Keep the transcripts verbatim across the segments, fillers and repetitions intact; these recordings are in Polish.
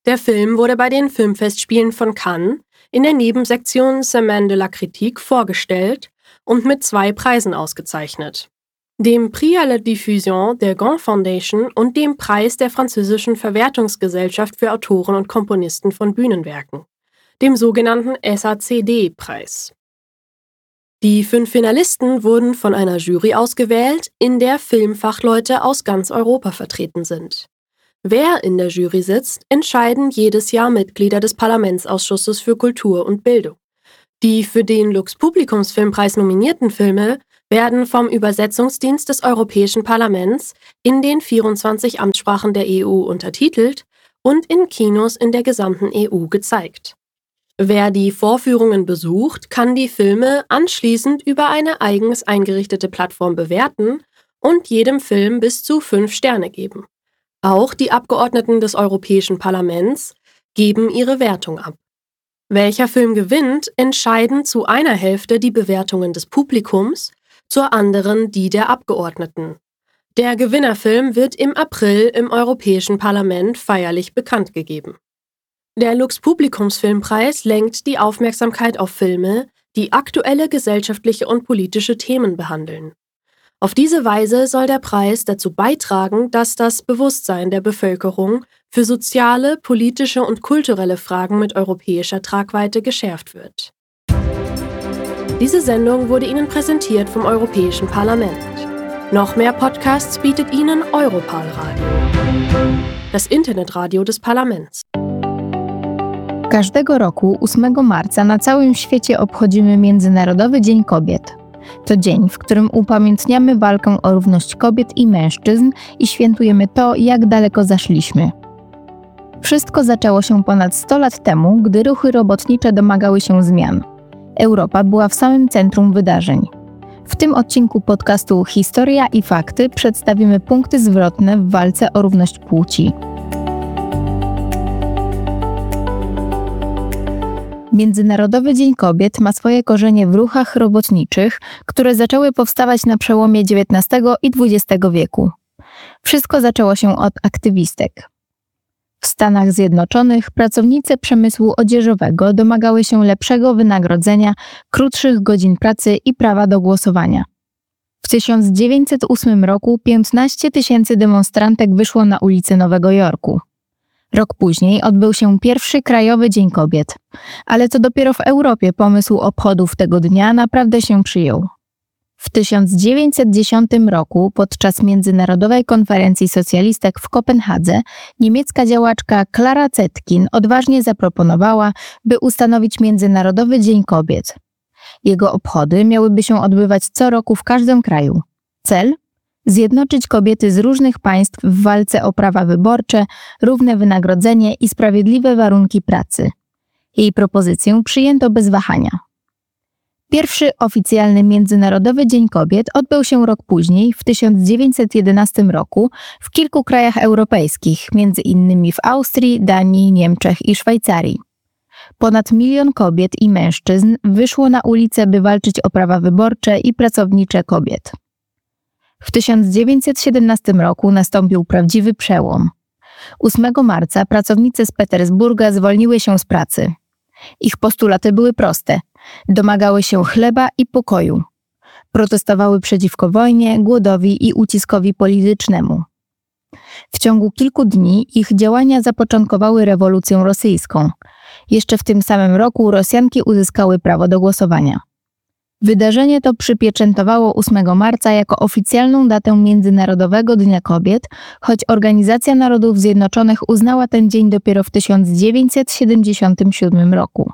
Der Film wurde bei den Filmfestspielen von Cannes in der Nebensektion Semaine de la Critique vorgestellt und mit zwei Preisen ausgezeichnet. Dem Prix à la Diffusion der Grand Foundation und dem Preis der französischen Verwertungsgesellschaft für Autoren und Komponisten von Bühnenwerken, dem sogenannten S A C D-Preis. Die fünf Finalisten wurden von einer Jury ausgewählt, in der Filmfachleute aus ganz Europa vertreten sind. Wer in der Jury sitzt, entscheiden jedes Jahr Mitglieder des Parlamentsausschusses für Kultur und Bildung. Die für den Lux-Publikums-Filmpreis nominierten Filme werden vom Übersetzungsdienst des Europäischen Parlaments in den vierundzwanzig Amtssprachen der E U untertitelt und in Kinos in der gesamten E U gezeigt. Wer die Vorführungen besucht, kann die Filme anschließend über eine eigens eingerichtete Plattform bewerten und jedem Film bis zu fünf Sterne geben. Auch die Abgeordneten des Europäischen Parlaments geben ihre Wertung ab. Welcher Film gewinnt, entscheiden zu einer Hälfte die Bewertungen des Publikums, zur anderen die der Abgeordneten. Der Gewinnerfilm wird im April im Europäischen Parlament feierlich bekannt gegeben. Der Lux-Publikums-Filmpreis lenkt die Aufmerksamkeit auf Filme, die aktuelle gesellschaftliche und politische Themen behandeln. Auf diese Weise soll der Preis dazu beitragen, dass das Bewusstsein der Bevölkerung für soziale, politische und kulturelle Fragen mit europäischer Tragweite geschärft wird. Diese Sendung wurde Ihnen präsentiert vom Europäischen Parlament. Noch mehr Podcasts bietet Ihnen Europal Radio, das Internetradio des Parlaments. Każdego roku ósmego marca na całym świecie obchodzimy Międzynarodowy Dzień Kobiet. To dzień, w którym upamiętniamy walkę o równość kobiet i mężczyzn i świętujemy to, jak daleko zaszliśmy. Wszystko zaczęło się ponad sto lat temu, gdy ruchy robotnicze domagały się zmian. Europa była w samym centrum wydarzeń. W tym odcinku podcastu Historia i Fakty przedstawimy punkty zwrotne w walce o równość płci. Międzynarodowy Dzień Kobiet ma swoje korzenie w ruchach robotniczych, które zaczęły powstawać na przełomie dziewiętnastego i dwudziestego wieku. Wszystko zaczęło się od aktywistek. W Stanach Zjednoczonych pracownice przemysłu odzieżowego domagały się lepszego wynagrodzenia, krótszych godzin pracy i prawa do głosowania. W tysiąc dziewięćset ósmym roku piętnaście tysięcy demonstrantek wyszło na ulice Nowego Jorku. Rok później odbył się pierwszy Krajowy Dzień Kobiet, ale to dopiero w Europie pomysł obchodów tego dnia naprawdę się przyjął. W tysiąc dziewięćset dziesiątym roku podczas Międzynarodowej Konferencji Socjalistek w Kopenhadze niemiecka działaczka Clara Zetkin odważnie zaproponowała, by ustanowić Międzynarodowy Dzień Kobiet. Jego obchody miałyby się odbywać co roku w każdym kraju. Cel? Zjednoczyć kobiety z różnych państw w walce o prawa wyborcze, równe wynagrodzenie i sprawiedliwe warunki pracy. Jej propozycję przyjęto bez wahania. Pierwszy oficjalny Międzynarodowy Dzień Kobiet odbył się rok później, w tysiąc dziewięćset jedenastym roku, w kilku krajach europejskich, między innymi w Austrii, Danii, Niemczech i Szwajcarii. Ponad milion kobiet i mężczyzn wyszło na ulice, by walczyć o prawa wyborcze i pracownicze kobiet. W tysiąc dziewięćset siedemnastym roku nastąpił prawdziwy przełom. ósmego marca pracownice z Petersburga zwolniły się z pracy. Ich postulaty były proste. Domagały się chleba i pokoju. Protestowały przeciwko wojnie, głodowi i uciskowi politycznemu. W ciągu kilku dni ich działania zapoczątkowały rewolucję rosyjską. Jeszcze w tym samym roku Rosjanki uzyskały prawo do głosowania. Wydarzenie to przypieczętowało ósmego marca jako oficjalną datę Międzynarodowego Dnia Kobiet, choć Organizacja Narodów Zjednoczonych uznała ten dzień dopiero w tysiąc dziewięćset siedemdziesiątym siódmym roku.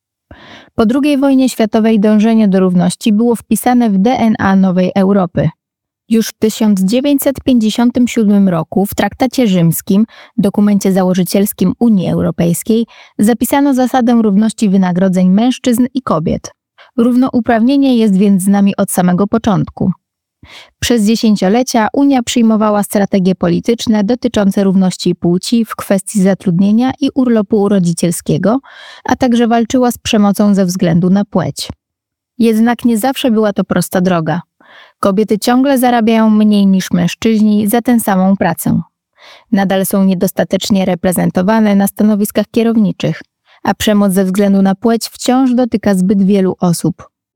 Po drugiej wojnie światowej dążenie do równości było wpisane w D N A nowej Europy. Już w tysiąc dziewięćset pięćdziesiątym siódmym roku w Traktacie Rzymskim, dokumencie założycielskim Unii Europejskiej, zapisano zasadę równości wynagrodzeń mężczyzn i kobiet. Równouprawnienie jest więc z nami od samego początku. Przez dziesięciolecia Unia przyjmowała strategie polityczne dotyczące równości płci w kwestii zatrudnienia i urlopu rodzicielskiego, a także walczyła z przemocą ze względu na płeć. Jednak nie zawsze była to prosta droga. Kobiety ciągle zarabiają mniej niż mężczyźni za tę samą pracę. Nadal są niedostatecznie reprezentowane na stanowiskach kierowniczych, a przemoc ze względu na płeć wciąż dotyka zbyt wielu osób.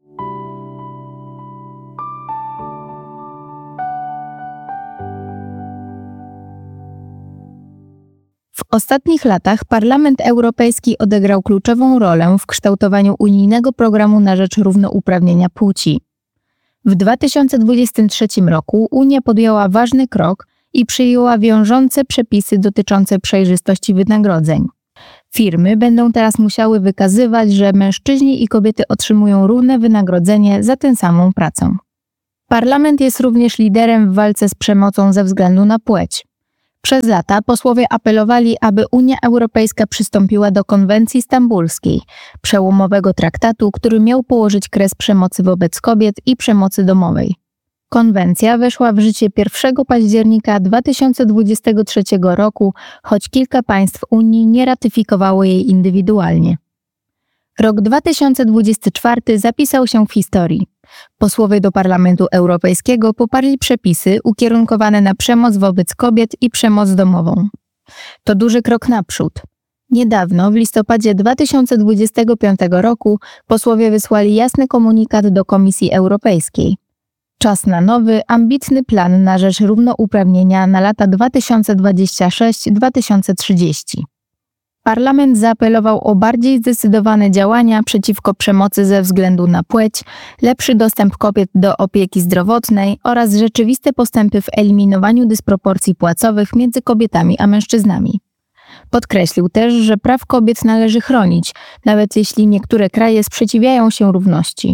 W ostatnich latach Parlament Europejski odegrał kluczową rolę w kształtowaniu unijnego programu na rzecz równouprawnienia płci. W dwa tysiące dwudziestym trzecim roku Unia podjęła ważny krok i przyjęła wiążące przepisy dotyczące przejrzystości wynagrodzeń. Firmy będą teraz musiały wykazywać, że mężczyźni i kobiety otrzymują równe wynagrodzenie za tę samą pracę. Parlament jest również liderem w walce z przemocą ze względu na płeć. Przez lata posłowie apelowali, aby Unia Europejska przystąpiła do konwencji stambulskiej, przełomowego traktatu, który miał położyć kres przemocy wobec kobiet i przemocy domowej. Konwencja weszła w życie pierwszego października dwa tysiące dwudziestego trzeciego roku, choć kilka państw Unii nie ratyfikowało jej indywidualnie. Rok dwa tysiące dwudziesty czwarty zapisał się w historii. Posłowie do Parlamentu Europejskiego poparli przepisy ukierunkowane na przemoc wobec kobiet i przemoc domową. To duży krok naprzód. Niedawno, w listopadzie dwa tysiące dwudziestego piątego roku, posłowie wysłali jasny komunikat do Komisji Europejskiej. Czas na nowy, ambitny plan na rzecz równouprawnienia na lata dwa tysiące dwudziesty szósty do dwa tysiące trzydziestego. Parlament zaapelował o bardziej zdecydowane działania przeciwko przemocy ze względu na płeć, lepszy dostęp kobiet do opieki zdrowotnej oraz rzeczywiste postępy w eliminowaniu dysproporcji płacowych między kobietami a mężczyznami. Podkreślił też, że praw kobiet należy chronić, nawet jeśli niektóre kraje sprzeciwiają się równości.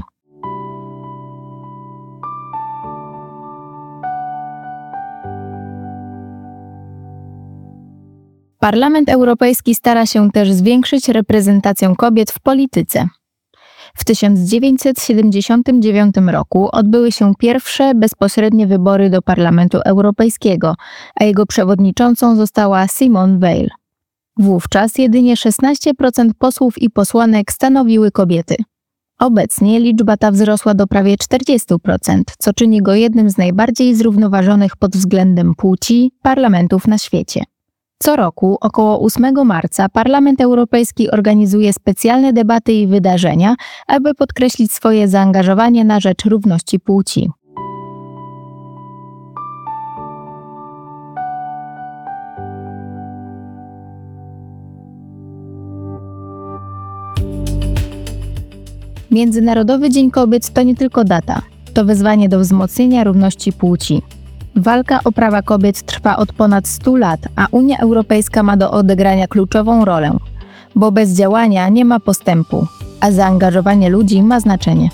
Parlament Europejski stara się też zwiększyć reprezentację kobiet w polityce. W tysiąc dziewięćset siedemdziesiątym dziewiątym roku odbyły się pierwsze bezpośrednie wybory do Parlamentu Europejskiego, a jego przewodniczącą została Simone Veil. Wówczas jedynie szesnaście procent posłów i posłanek stanowiły kobiety. Obecnie liczba ta wzrosła do prawie czterdzieści procent, co czyni go jednym z najbardziej zrównoważonych pod względem płci parlamentów na świecie. Co roku, około ósmego marca, Parlament Europejski organizuje specjalne debaty i wydarzenia, aby podkreślić swoje zaangażowanie na rzecz równości płci. Międzynarodowy Dzień Kobiet to nie tylko data, to wezwanie do wzmocnienia równości płci. Walka o prawa kobiet trwa od ponad stu lat, a Unia Europejska ma do odegrania kluczową rolę, bo bez działania nie ma postępu, a zaangażowanie ludzi ma znaczenie.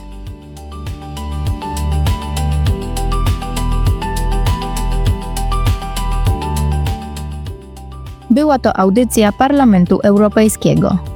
Była to audycja Parlamentu Europejskiego.